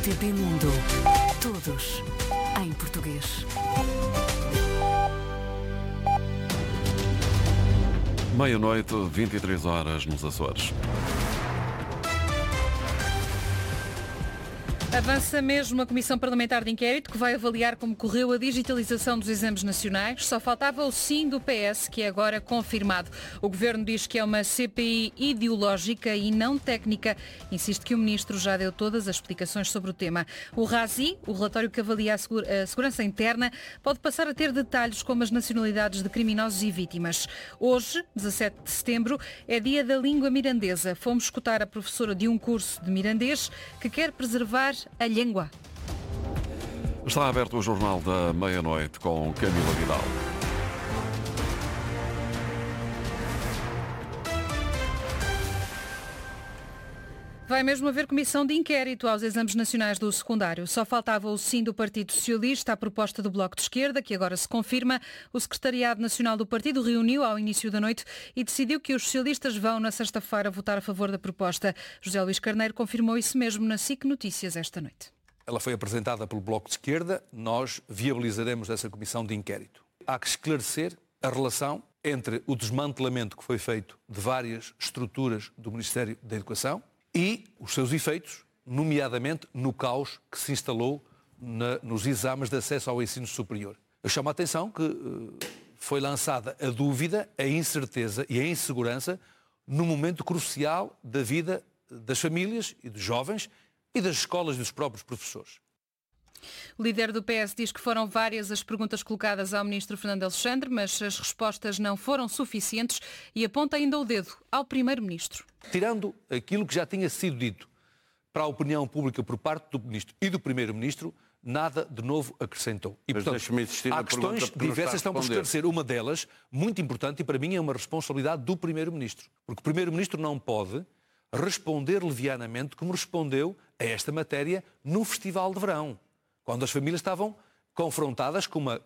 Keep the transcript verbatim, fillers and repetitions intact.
T P Mundo. Todos em português. Meia-noite, vinte e três horas nos Açores. Avança mesmo a Comissão Parlamentar de Inquérito, que vai avaliar como correu a digitalização dos exames nacionais. Só faltava o sim do P S, que é agora confirmado. O Governo diz que é uma C P I ideológica e não técnica. Insiste que o Ministro já deu todas as explicações sobre o tema. O RASI, o relatório que avalia a segurança interna, pode passar a ter detalhes como as nacionalidades de criminosos e vítimas. Hoje, dezassete de setembro, é dia da língua mirandesa. Fomos escutar a professora de um curso de mirandês que quer preservar a língua. Está aberto o Jornal da Meia-Noite com Camila Vidal. Vai mesmo haver comissão de inquérito aos exames nacionais do secundário. Só faltava o sim do Partido Socialista à proposta do Bloco de Esquerda, que agora se confirma. O Secretariado Nacional do Partido reuniu ao início da noite e decidiu que os socialistas vão na sexta-feira votar a favor da proposta. José Luís Carneiro confirmou isso mesmo na S I C Notícias esta noite. Ela foi apresentada pelo Bloco de Esquerda. Nós viabilizaremos essa comissão de inquérito. Há que esclarecer a relação entre o desmantelamento que foi feito de várias estruturas do Ministério da Educação e os seus efeitos, nomeadamente no caos que se instalou na, nos exames de acesso ao ensino superior. Eu chamo a atenção que uh, foi lançada a dúvida, a incerteza e a insegurança no momento crucial da vida das famílias e dos jovens e das escolas e dos próprios professores. O líder do P S diz que foram várias as perguntas colocadas ao ministro Fernando Alexandre, mas as respostas não foram suficientes e aponta ainda o dedo ao primeiro-ministro. Tirando aquilo que já tinha sido dito para a opinião pública por parte do ministro e do primeiro-ministro, nada de novo acrescentou. E, mas portanto, há questões diversas que estão por esclarecer. Uma delas, muito importante, e para mim é uma responsabilidade do primeiro-ministro. Porque o primeiro-ministro não pode responder levianamente como respondeu a esta matéria no Festival de Verão, quando as famílias estavam confrontadas com uma